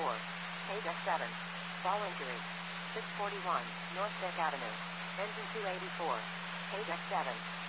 Page F7. Ball injury. 641, North Vic Avenue. Engine 284. Page F7.